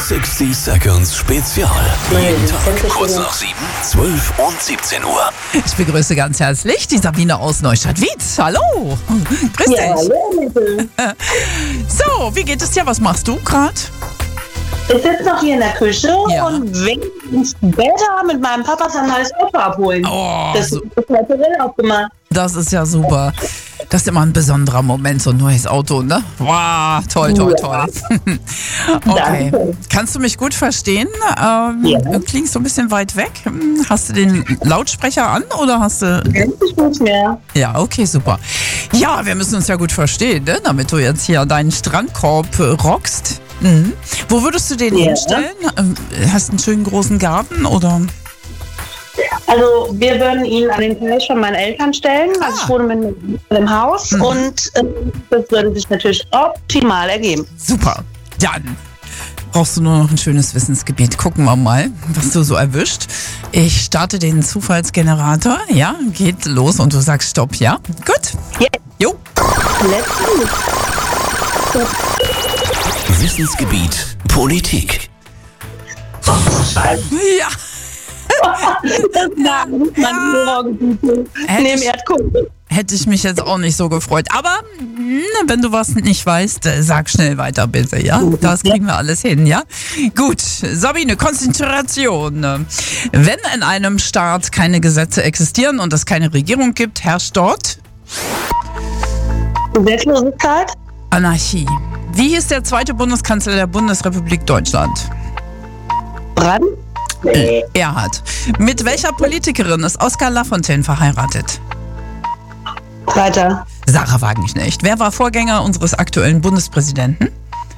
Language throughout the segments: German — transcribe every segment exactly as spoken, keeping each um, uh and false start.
sechzig Seconds Spezial. Jeden Tag kurz nach sieben, zwölf und siebzehn Uhr. Ich begrüße ganz herzlich die Sabine aus Neustadt-Wietz. Hallo. Grüß Ja, dich. hallo, bitte. So, wie geht es dir? Was machst du gerade? Ich sitze noch hier in der Küche Ja. und will später mit meinem Papa sein neues Auto abholen. Oh, das so- ist das Material aufgemacht. Das ist ja super. Das ist immer ein besonderer Moment, so ein neues Auto, ne? Wow, toll, toll, Ja. toll. Okay. Danke. Kannst du mich gut verstehen? Ähm, Ja. Du klingst so ein bisschen weit weg. Hast du den Lautsprecher an oder hast du... Endlich nicht mehr. Ja, okay, super. Ja, wir müssen uns ja gut verstehen, ne? Damit du jetzt hier deinen Strandkorb äh, rockst. Mhm. Wo würdest du den Ja. hinstellen? Ähm, Hast du einen schönen großen Garten oder... Also wir würden ihn an den Teich von meinen Eltern stellen. Also Ah. ich wohne mit im Haus Mhm. und äh, das würde sich natürlich optimal ergeben. Super. Dann brauchst du nur noch ein schönes Wissensgebiet. Gucken wir mal, was du so erwischt. Ich starte den Zufallsgenerator. Ja, geht los und du sagst Stopp, ja? Gut. Ja. Jo. Letztens. Wissensgebiet Politik. Ja. Das Nein, man Hörergebiete Hätte neben ich- Erdkunde. Hätte ich mich jetzt auch nicht so gefreut. Aber mh, wenn du was nicht weißt, äh, sag schnell weiter bitte, ja? Das kriegen wir alles hin, ja? Gut, Sabine, Konzentration. Wenn in einem Staat keine Gesetze existieren und es keine Regierung gibt, herrscht dort Gesetzlosigkeit. Anarchie. Wie hieß der zweite Bundeskanzler der Bundesrepublik Deutschland? Brand. Nee. Erhard. Mit welcher Politikerin ist Oskar Lafontaine verheiratet? Weiter. Sarah Wagenknecht. Wer war Vorgänger unseres aktuellen Bundespräsidenten?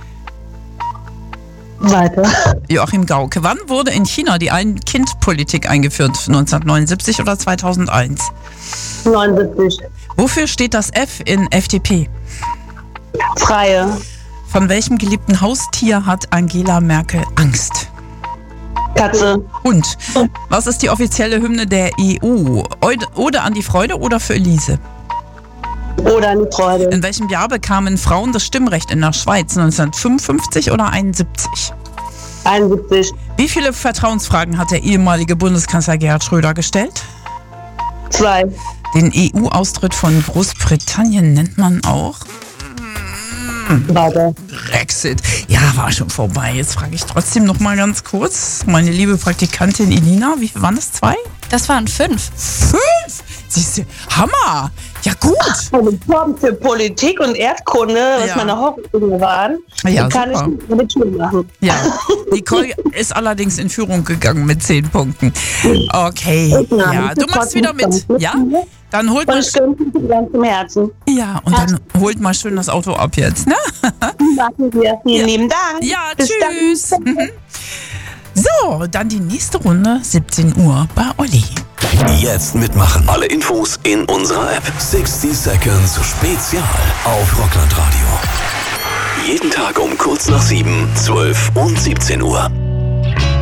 Weiter. Joachim Gauck. Wann wurde in China die Ein-Kind-Politik eingeführt? neunzehnhundertneunundsiebzig oder zweitausendeins? neunundsiebzig. Wofür steht das F in F D P? Freie. Von welchem geliebten Haustier hat Angela Merkel Angst? Katze. Hund. Was ist die offizielle Hymne der E U? Ode Ode an die Freude oder für Elise? Oder eine Freude. In welchem Jahr bekamen Frauen das Stimmrecht in der Schweiz? neunzehnhundertfünfundfünfzig oder einundsiebzig? einundsiebzig. Wie viele Vertrauensfragen hat der ehemalige Bundeskanzler Gerhard Schröder gestellt? Zwei. Den E U-Austritt von Großbritannien nennt man auch Weiter. Brexit. Ja, war schon vorbei. Jetzt frage ich trotzdem noch mal ganz kurz. Meine liebe Praktikantin Elina, wie viel waren das? Zwei? Das waren fünf. Fünf? Siehst du, Hammer. Ja, gut. Also Form für Politik und Erdkunde, was Ja. meine Hochschule waren, Ja, die kann super. ich nicht mit Schulen machen. Ja, Nicole ist allerdings in Führung gegangen mit zehn Punkten. Okay, ja, du machst wieder mit. Ja, dann holt Und mal, ich gönne mir ganz im Herzen. ja, und dann holt mal schön das Auto ab jetzt, ne? Machen wir. Vielen lieben Dank. Ja, Bis tschüss. dann. Mhm. So, dann die nächste Runde, siebzehn Uhr bei Olli. Jetzt mitmachen. Alle Infos in unserer App. sechzig Seconds Spezial auf Rockland Radio. Jeden Tag um kurz nach sieben, zwölf und siebzehn Uhr.